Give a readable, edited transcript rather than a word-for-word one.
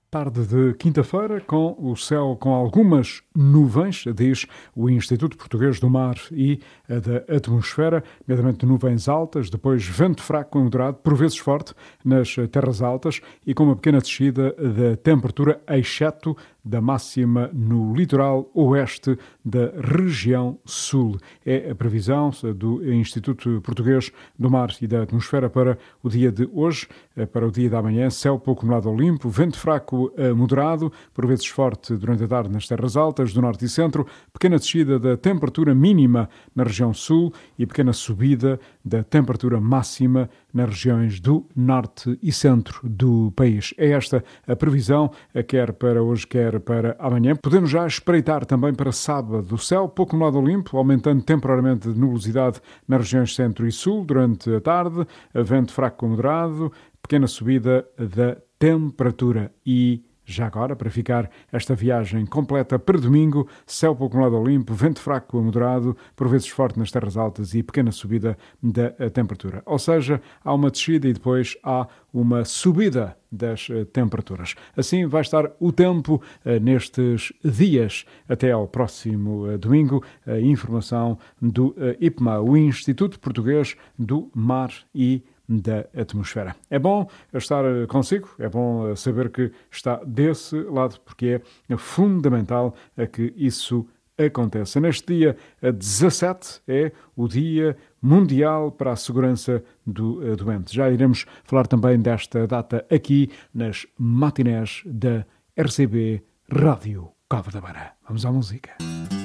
Tarde de quinta-feira, com o céu com algumas nuvens, diz o Instituto Português do Mar e da Atmosfera, nomeadamente nuvens altas, depois vento fraco a moderado, por vezes forte, nas terras altas e com uma pequena descida da temperatura, exceto da máxima no litoral oeste da região sul. É a previsão do Instituto Português do Mar e da Atmosfera para o dia de hoje, para o dia da manhã, céu pouco nublado ou limpo, vento fraco moderado, por vezes forte durante a tarde nas terras altas do norte e centro, pequena descida da temperatura mínima na região sul e pequena subida da temperatura máxima nas regiões do norte e centro do país. É esta a previsão, quer para hoje, quer para amanhã. Podemos já espreitar também para sábado. O céu pouco nublado ou limpo, aumentando temporariamente de nubosidade nas regiões centro e sul durante a tarde, vento fraco moderado, pequena subida da temperatura e já agora, para ficar esta viagem completa para domingo, céu pouco nublado ou limpo, vento fraco a moderado, por vezes forte nas terras altas e pequena subida da temperatura. Ou seja, há uma descida e depois há uma subida das temperaturas. Assim vai estar o tempo nestes dias até ao próximo domingo. A informação do IPMA, o Instituto Português do Mar e da Atmosfera. É bom estar consigo, é bom saber que está desse lado, porque é fundamental que isso aconteça. Neste dia 17 é o Dia Mundial para a Segurança do Doente. Já iremos falar também desta data aqui nas matinés da RCB Rádio Cova da Beira. Vamos à música.